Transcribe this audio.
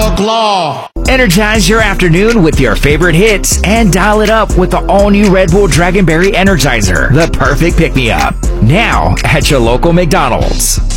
Doug Law. Energize your afternoon with your favorite hits and dial it up with the all-new Red Bull Dragonberry Energizer, the perfect pick-me-up. Now at your local McDonald's.